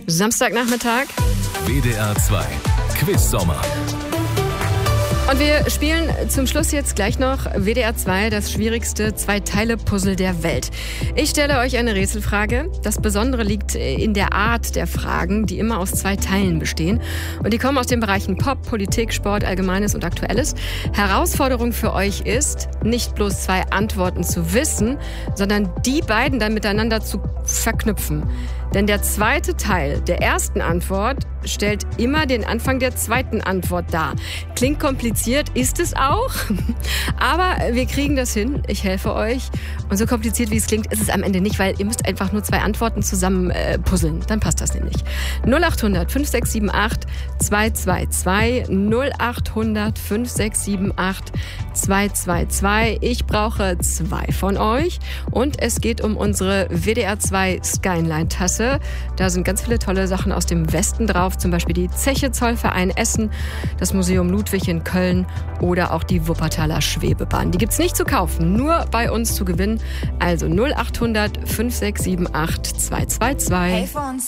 Samstagnachmittag. WDR 2 Quiz-Sommer. Und wir spielen zum Schluss jetzt gleich noch WDR 2, das schwierigste Zwei-Teile-Puzzle der Welt. Ich stelle euch eine Rätselfrage. Das Besondere liegt in der Art der Fragen, die immer aus 2 Teilen bestehen. Und die kommen aus den Bereichen Pop, Politik, Sport, Allgemeines und Aktuelles. Herausforderung für euch ist, nicht bloß 2 Antworten zu wissen, sondern die beiden dann miteinander zu verknüpfen. Denn der zweite Teil der ersten Antwort stellt immer den Anfang der zweiten Antwort dar. Klingt kompliziert, ist es auch. Aber wir kriegen das hin. Ich helfe euch. Und so kompliziert, wie es klingt, ist es am Ende nicht, weil ihr müsst einfach nur 2 Antworten zusammen puzzeln. Dann passt das nämlich. 0800 5678 222 0800 5678 222. Ich brauche 2 von euch. Und es geht um unsere WDR 2 Skyline-Tasse. Da sind ganz viele tolle Sachen aus dem Westen drauf, zum Beispiel die Zeche Zollverein Essen, das Museum Ludwig in Köln oder auch die Wuppertaler Schwebebahn. Die gibt's nicht zu kaufen, nur bei uns zu gewinnen. Also 0800 5678 222. Hey,